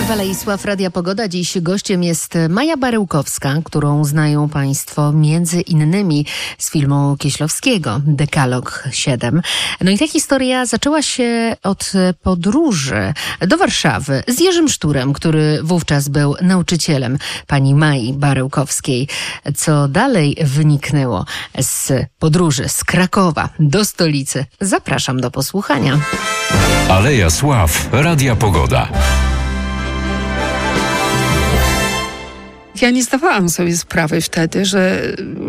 Waleisław, Radia Pogoda. Dziś gościem jest Maja Barełkowska, którą znają Państwo między innymi z filmu Kieślowskiego Dekalog 7. No i ta historia zaczęła się od podróży do Warszawy z Jerzym Szturem, który wówczas był nauczycielem pani Mai Barełkowskiej. Co dalej wyniknęło z podróży z Krakowa do stolicy? Zapraszam do posłuchania. Aleja Sław, Radia Pogoda. Ja nie zdawałam sobie sprawy wtedy, że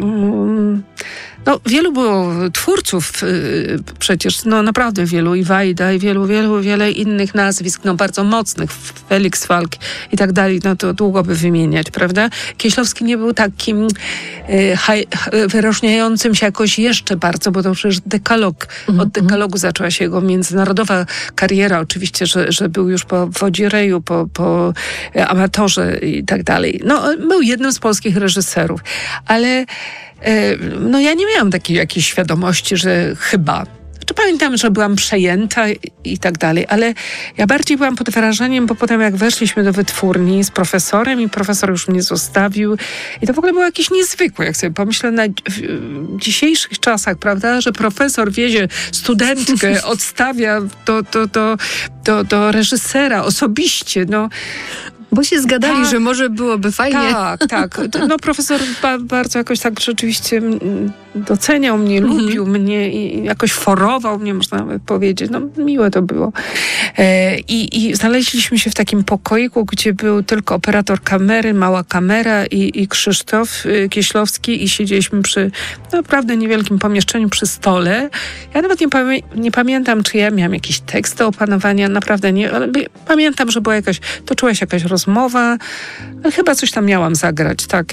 wielu było twórców przecież, naprawdę wielu, i Wajda, i wiele innych nazwisk, bardzo mocnych, Felix Falk i tak dalej, to długo by wymieniać, prawda? Kieślowski nie był takim wyróżniającym się jakoś jeszcze bardzo, bo to przecież Dekalog, od Dekalogu zaczęła się jego międzynarodowa kariera, oczywiście, że był już po Wodzireju, po Amatorze i tak dalej. Był jednym z polskich reżyserów, ale ja nie miałam takiej jakiejś świadomości, że chyba. Pamiętam, że byłam przejęta i tak dalej, ale ja bardziej byłam pod wrażeniem, bo potem jak weszliśmy do wytwórni z profesorem i profesor już mnie zostawił i to w ogóle było jakieś niezwykłe, jak sobie pomyślę w dzisiejszych czasach, prawda, że profesor wiezie studentkę, odstawia do reżysera osobiście, Bo się zgadali, że może byłoby fajnie. Tak. Profesor bardzo jakoś tak rzeczywiście doceniał mnie, lubił mnie i jakoś forował mnie, można nawet powiedzieć. Miłe to było. I znaleźliśmy się w takim pokoiku, gdzie był tylko operator kamery, mała kamera i Krzysztof Kieślowski i siedzieliśmy przy naprawdę niewielkim pomieszczeniu przy stole. Ja nawet nie pamiętam, czy ja miałam jakiś tekst do opanowania, naprawdę nie, ale pamiętam, że była toczyła się jakaś rozmowa, ale chyba coś tam miałam zagrać, tak.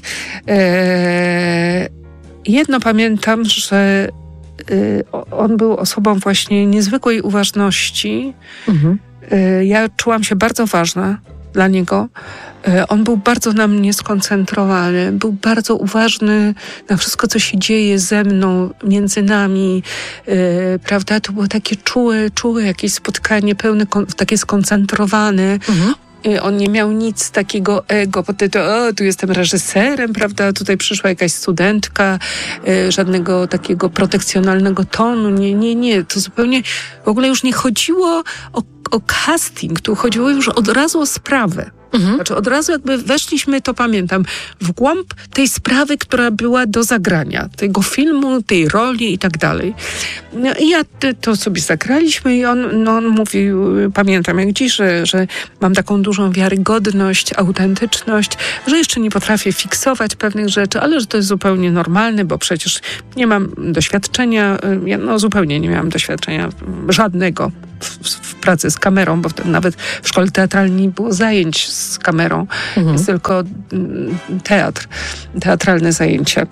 Jedno pamiętam, że on był osobą właśnie niezwykłej uważności. Ja czułam się bardzo ważna dla niego. On był bardzo na mnie skoncentrowany, był bardzo uważny na wszystko, co się dzieje ze mną, między nami, prawda? To było takie czułe jakieś spotkanie, pełne, takie skoncentrowane. On nie miał nic takiego ego, bo tu jestem reżyserem, prawda, tutaj przyszła jakaś studentka, żadnego takiego protekcjonalnego tonu, nie, to zupełnie w ogóle już nie chodziło o casting, tu chodziło już od razu o sprawę. Znaczy od razu jakby weszliśmy, to pamiętam, w głąb tej sprawy, która była do zagrania, tego filmu, tej roli i tak dalej. I ja to sobie zagraliśmy i on mówił, pamiętam jak dziś, że mam taką dużą wiarygodność, autentyczność, że jeszcze nie potrafię fiksować pewnych rzeczy, ale że to jest zupełnie normalne, bo przecież nie mam doświadczenia, ja zupełnie nie miałam doświadczenia żadnego w pracy z kamerą, bo wtedy nawet w szkole teatralnej nie było zajęć z kamerą. Jest tylko teatralne zajęcia.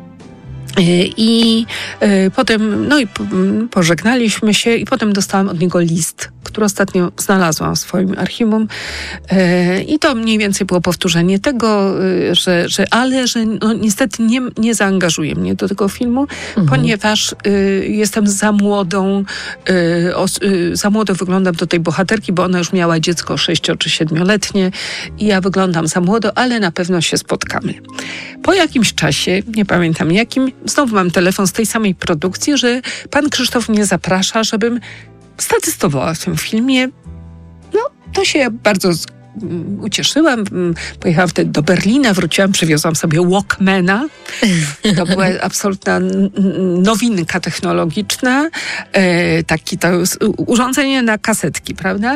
I potem, pożegnaliśmy się i potem dostałam od niego list, który ostatnio znalazłam w swoim archiwum. I to mniej więcej było powtórzenie tego, że niestety nie zaangażuje mnie do tego filmu, ponieważ jestem za młodą, za młodo wyglądam do tej bohaterki, bo ona już miała dziecko 6- czy 7-letnie i ja wyglądam za młodo, ale na pewno się spotkamy. Po jakimś czasie, nie pamiętam jakim, znowu mam telefon z tej samej produkcji, że pan Krzysztof mnie zaprasza, żebym statystowała w tym filmie. To się bardzo ucieszyłam. Pojechałam wtedy do Berlina, wróciłam, przywiozłam sobie Walkmana. To była absolutna nowinka technologiczna. To urządzenie na kasetki, prawda?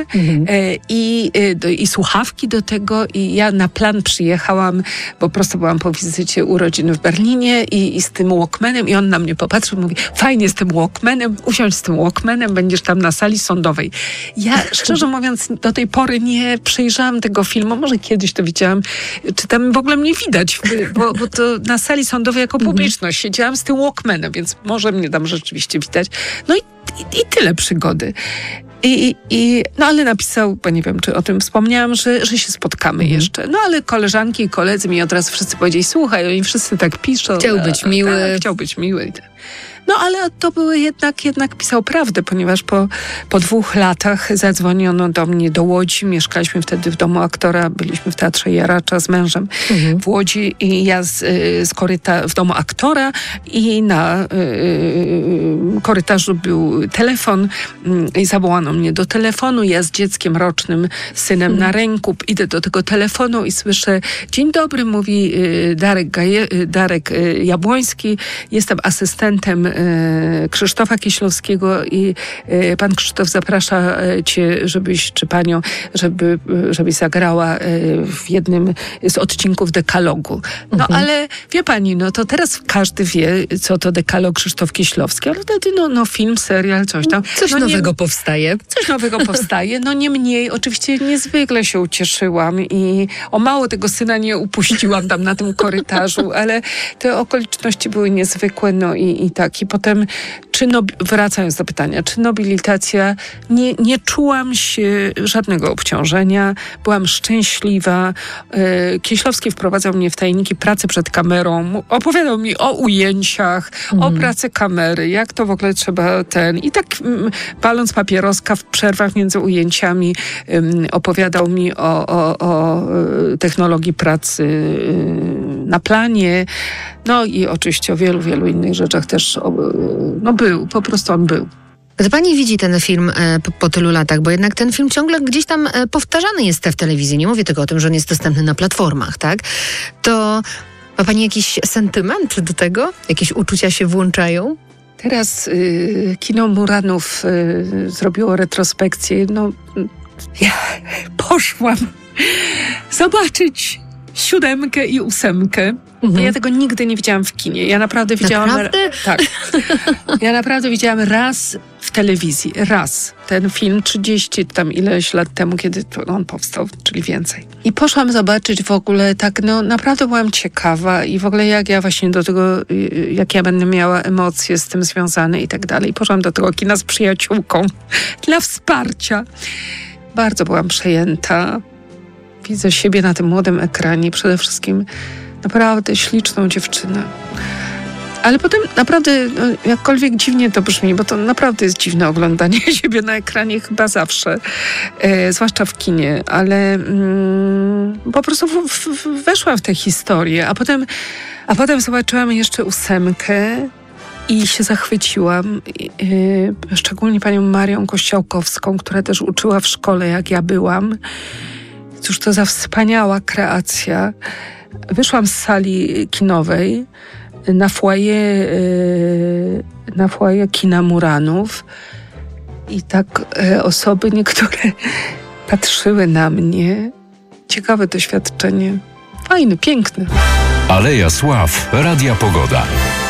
I słuchawki do tego. I ja na plan przyjechałam, bo prosto byłam po wizycie urodzin w Berlinie i z tym Walkmanem. I on na mnie popatrzył, mówi, fajnie z tym Walkmanem, usiądź z tym Walkmanem, będziesz tam na sali sądowej. Ja, szczerze mówiąc, do tej pory nie przejrzałam tego filmu, może kiedyś to widziałam, czy tam w ogóle mnie widać, bo to na sali sądowej jako publiczność siedziałam z tym Walkmanem, więc może mnie tam rzeczywiście widać. I tyle przygody. Ale napisał, bo nie wiem, czy o tym wspomniałam, że się spotkamy jeszcze. Ale koleżanki i koledzy mi od razu wszyscy powiedzieli, słuchaj, oni wszyscy tak piszą. Chciał być miły. Chciał być miły. No ale to były jednak pisał prawdę, ponieważ po 2 latach zadzwoniono do mnie do Łodzi. Mieszkaliśmy wtedy w domu aktora, byliśmy w Teatrze Jaracza z mężem w Łodzi i ja w domu aktora i na korytarzu był telefon i zawołano mnie do telefonu. Ja z dzieckiem rocznym, synem na ręku, idę do tego telefonu i słyszę: dzień dobry, mówi Darek Jabłoński, jestem asystentem Krzysztofa Kieślowskiego i pan Krzysztof zaprasza cię, żebyś zagrała w jednym z odcinków Dekalogu. No ale wie pani, no to teraz każdy wie, co to Dekalog Krzysztof Kieślowski, ale wtedy film, serial, coś tam. Coś nowego powstaje. Coś nowego powstaje. No niemniej, oczywiście niezwykle się ucieszyłam i o mało tego syna nie upuściłam tam na tym korytarzu, ale te okoliczności były niezwykłe, no i tak. I potem, wracając do pytania, czy nobilitacja, nie czułam się żadnego obciążenia, byłam szczęśliwa. Kieślowski wprowadzał mnie w tajniki pracy przed kamerą, opowiadał mi o ujęciach, o pracy kamery, jak to w ogóle trzeba i tak paląc papieroska w przerwach między ujęciami opowiadał mi o technologii pracy na planie, no i oczywiście o wielu, wielu innych rzeczach też po prostu on był. Gdy pani widzi ten film po tylu latach, bo jednak ten film ciągle gdzieś tam powtarzany jest w telewizji, nie mówię tylko o tym, że on jest dostępny na platformach, tak? To ma pani jakiś sentyment do tego? Jakieś uczucia się włączają? Teraz kino Muranów zrobiło retrospekcję. Ja poszłam zobaczyć 7 i 8. Ja tego nigdy nie widziałam w kinie. Ja naprawdę widziałam... Naprawdę? Tak. Ja naprawdę widziałam raz w telewizji. Raz. Ten film 30 tam ileś lat temu, kiedy on powstał, czyli więcej. I poszłam zobaczyć w ogóle tak, naprawdę byłam ciekawa i w ogóle jak ja właśnie do tego, jak ja będę miała emocje z tym związane i tak dalej. Poszłam do tego kina z przyjaciółką dla wsparcia. Bardzo byłam przejęta. Widzę siebie na tym młodym ekranie. Przede wszystkim naprawdę śliczną dziewczynę. Ale potem naprawdę, jakkolwiek dziwnie to brzmi, bo to naprawdę jest dziwne oglądanie siebie na ekranie chyba zawsze, zwłaszcza w kinie, ale po prostu weszłam w tę historię, a potem zobaczyłam jeszcze 8 i się zachwyciłam, szczególnie panią Marią Kościołkowską, która też uczyła w szkole, jak ja byłam. Cóż to za wspaniała kreacja. Wyszłam z sali kinowej na foyer kina Muranów i tak osoby niektóre patrzyły na mnie. Ciekawe doświadczenie. Fajne, piękne. Aleja Sław, Radia Pogoda.